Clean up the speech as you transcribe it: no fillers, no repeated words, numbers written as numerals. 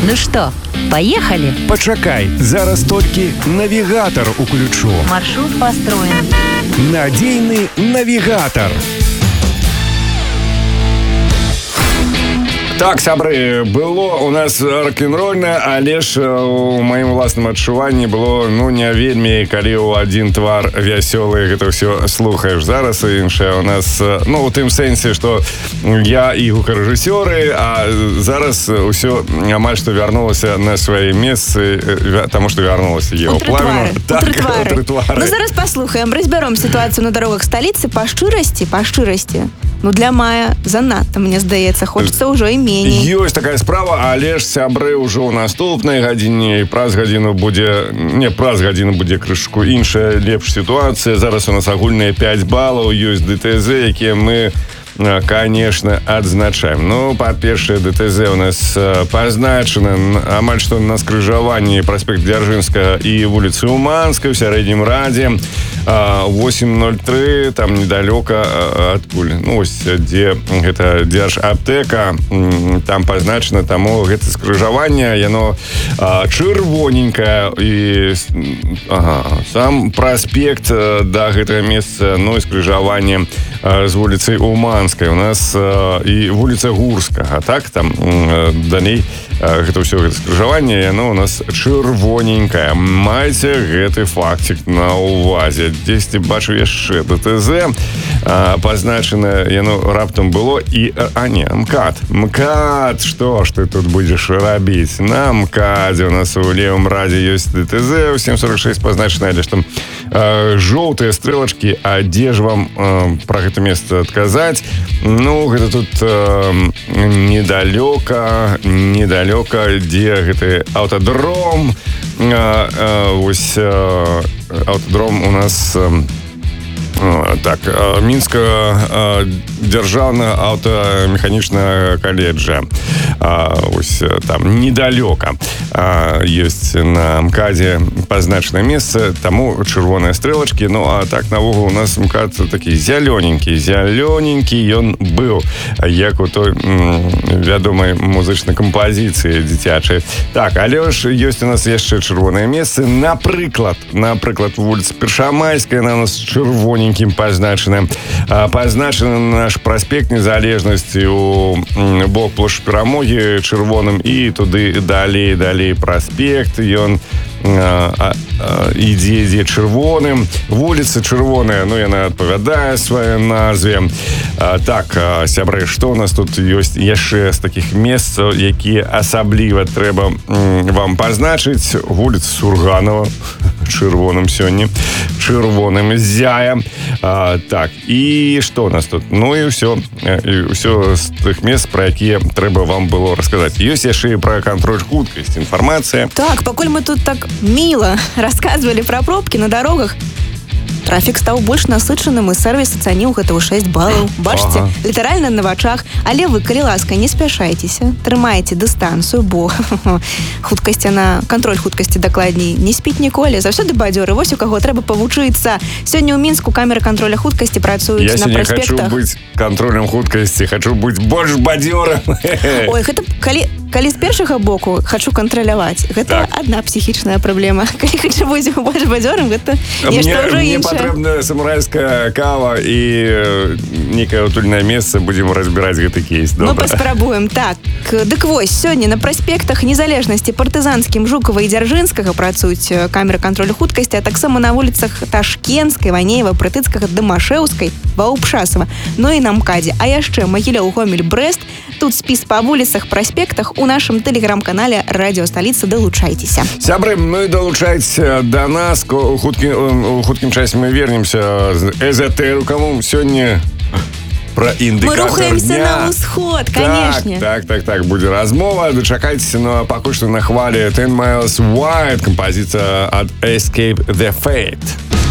Ну что, поехали? Пачакай, зараз толькі навігатор уключу. Маршрут построен. Надзейны навігатор. Так, сябры, было у нас рок-н-рольна, але ж у маім уласным адчуванні было, не вельмі, калі ў адзін твар вясёлы, гэта ўсё слухаеш. Зараз іншае у нас, у тым сэнсе, што я і гукарэжысёры, а зараз ўсё амаль што вярнулася на свае месцы, таму што вярнулася Ева Плавіна. Так, у тротуары. Ну, зараз паслухаем, разбяром сітуацыю на дарогах сталіцы па шчырасці. Для мая занадта, мне здаецца, хочацца ўжо і меней. Ёсць такая справа, але ж сябры ўжо ў наступнай гадзіне, і праз гадзіну будзе крышку іншая, лепш сітуацыя. Зараз у нас агульныя 5 балаў, ёсць ДТЗ, якія мы, конечно, адзначаем. Па-першае, ДТЗ у нас пазначана амаль што на скрыжаванні праспект Дзяржынскага і вуліцы Уманскай у сярэднім радзе. 8:03, там недалёка адкуль, дзе гэта Дзяржаптэка, там пазначана, таму гэта скрыжаванне, яно чырвоненькае, і сам праспект да гэтага месца, і скрыжаванне з вуліцай Уманскай у нас і вуліца Гурскага, так, там далей гэта ўсё гэта скрыжаванне, яно у нас чырвоненькае. Майце гэты фактик на увазе. Дзесьці бачу яшчэ ДТЗ пазначана, яно раптам было, і МКАД, што ж ты тут будзеш рабіць? На МКАДе у нас у левым радзе ёсць ДТЗ, 7:46 пазначана, але ж там жоўтыя стрэлачкі, а дзе ж вам пра гэта месца адказаць? Гэта тут недалёка, дзе гэты аўтадром. Вось аўтадром у нас Мінскага дзяржаўнага аўтамеханічнага каледжа. Вось там недалёка ёсць на МКАДе пазначанае месца, таму чырвоныя стрэлачкі. А так навогул у нас МКАД такі зялёненькі ён быў, як у той вядомай музычнай кампазіцыі дзіцячай. Так, але ж ёсць у нас яшчэ чырвоныя месцы. Напрыклад, вуліца Першамайская, на нас чырвоненькім пазначана наш праспект Незалежнасці у бок плошчы Перамогі чырвоным, і туды далей праспект, ён ідзе чырвоным. Вуліца чырвоная, яна адпавядае сваёй назве. Так, сябры, што у нас тут ёсць яшчэ з такіх месцаў, якія асабліва трэба вам пазначыць? Вуліца Сурганова чырвоным сёння, чырвоным зяе. Так, і што у нас тут? І ўсё з тых мест, пра якія трэба вам было расказаць. Ёсць яшчэ і пра кантроль хуткасці інфармацыя. Так, пакуль мы тут так мило рассказывали про пробки на дорогах, трафік стаў больш насычаным, і сэрвіс ацаніў гэта ў 6 балаў. Бачыце, літаральна на вачах. Але вы, калі ласка, не спяшайцеся, трымайце дыстанцыю, бо кантроль хуткасці дакладней не спіць ніколі, заўсёды бадзёры. Вось у каго трэба павучыцца. Сёння ў Мінску камеры кантроля хуткасці працуюць на праспектах. Я сёння хачу быць кантролем хуткасці, хачу быць больш бадзёрам. Ой, гэта калі з першага боку хачу кантраляваць, гэта адна псіхічная праблема. Калі хачу быць больш бадзёрам, гэта нешта ўжо іншае. Патрэбна самурайская кава і некае утульнае месца, будзем разбіраць гэты кейс. Паспрабуем. Так, дык вось, сёння на праспектах Незалежнасці, Партызанскім, Жукава і Дзяржынскага працуюць камеры кантролю хуткасці, а таксама на вуліцах Ташкенскай, Ванеева, Прытыцкага, Дымашэўскай, Ваўпшасава, і на МКАДе. А яшчэ Магілёў, Гомель, Брэст. Тут спіс па вуліцах, праспектах у нашым тэлеграм-канале Радіо Сталіца. Далучайцеся. Сябры, і далучайцесь да нас. У хуткім часе мы вернемся з эзотэрыкам. Сёння пра індыкатор дня. Мы рухаемся на ўсход, канешне. Так, будзе размова. Дачакайцеся, пакуль што на хвале 10 Miles Wide, кампазіцыя ад Escape the Fate.